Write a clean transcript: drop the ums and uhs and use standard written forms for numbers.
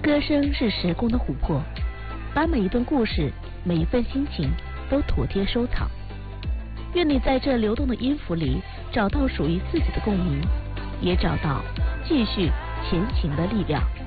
歌声是时光的琥珀，把每一段故事、每一份心情都妥帖收藏。愿你在这流动的音符里找到属于自己的共鸣，也找到继续前行的力量。